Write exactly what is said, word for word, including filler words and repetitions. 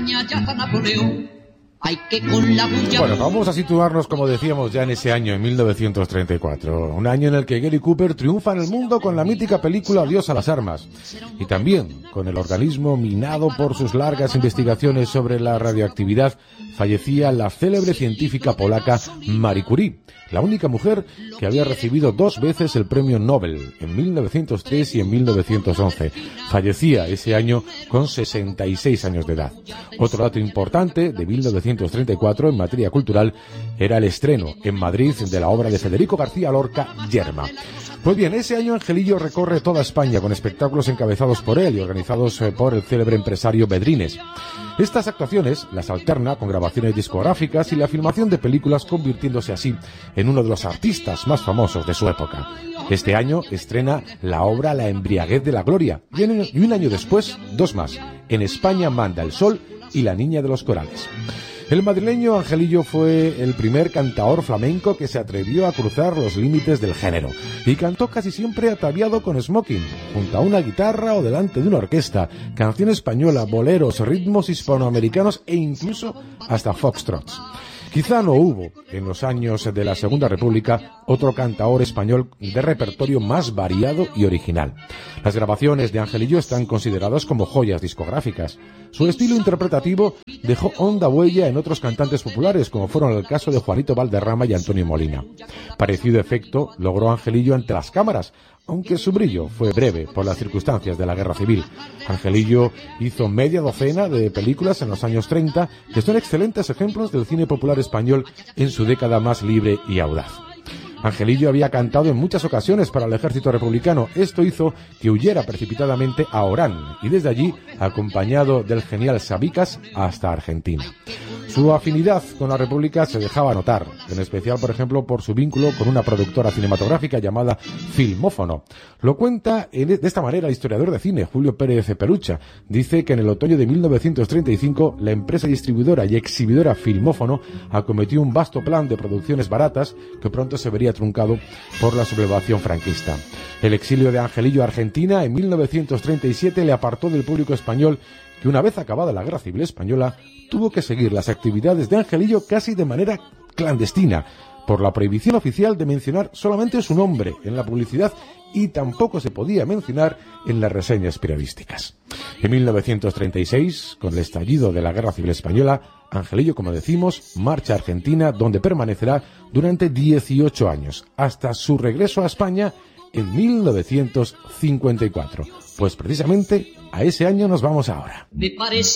España ya está Napoleón. Hay que con la bulla... Bueno, vamos a situarnos, como decíamos, ya en ese año, en mil novecientos treinta y cuatro. Un año en el que Gary Cooper triunfa en el mundo con la mítica película Adiós a las armas. Y también con el organismo minado por sus largas investigaciones sobre la radioactividad, fallecía la célebre científica polaca Marie Curie, la única mujer que había recibido dos veces el premio Nobel, en mil novecientos tres y en mil novecientos once. Fallecía ese año con sesenta y seis años de edad. Otro dato importante de mil novecientos treinta y cuatro en materia cultural era el estreno en Madrid de la obra de Federico García Lorca, Yerma. Pues bien, ese año Angelillo recorre toda España con espectáculos encabezados por él y organizados por el célebre empresario Bedrines. Estas actuaciones las alterna con grabaciones discográficas y la filmación de películas, convirtiéndose así en uno de los artistas más famosos de su época. Este año estrena la obra La embriaguez de la gloria y un año después, dos más, En España manda el sol y La niña de los corales. El madrileño Angelillo fue el primer cantaor flamenco que se atrevió a cruzar los límites del género y cantó casi siempre ataviado con smoking, junto a una guitarra o delante de una orquesta, canción española, boleros, ritmos hispanoamericanos e incluso hasta foxtrots. Quizá no hubo, en los años de la Segunda República, otro cantaor español de repertorio más variado y original. Las grabaciones de Angelillo están consideradas como joyas discográficas. Su estilo interpretativo dejó honda huella en otros cantantes populares, como fueron el caso de Juanito Valderrama y Antonio Molina. Parecido efecto logró Angelillo ante las cámaras, aunque su brillo fue breve por las circunstancias de la Guerra Civil. Angelillo hizo media docena de películas en los años treinta, que son excelentes ejemplos del cine popular español en su década más libre y audaz. Angelillo había cantado en muchas ocasiones para el ejército republicano. Esto hizo que huyera precipitadamente a Orán y desde allí, acompañado del genial Sabicas, hasta Argentina. Su afinidad con la República se dejaba notar, en especial, por ejemplo, por su vínculo con una productora cinematográfica llamada Filmófono. Lo cuenta de esta manera el historiador de cine, Julio Pérez Perucha. Dice que en el otoño de mil novecientos treinta y cinco, la empresa distribuidora y exhibidora Filmófono acometió un vasto plan de producciones baratas que pronto se vería truncado por la sublevación franquista. El exilio de Angelillo a Argentina en mil novecientos treinta y siete le apartó del público español, que una vez acabada la Guerra Civil Española tuvo que seguir las actividades de Angelillo casi de manera clandestina, por la prohibición oficial de mencionar solamente su nombre en la publicidad y tampoco se podía mencionar en las reseñas periodísticas. En mil novecientos treinta y seis, con el estallido de la Guerra Civil Española, Angelillo, como decimos, marcha a Argentina, donde permanecerá durante dieciocho años, hasta su regreso a España en mil novecientos cincuenta y cuatro. Pues precisamente a ese año nos vamos ahora. Me parece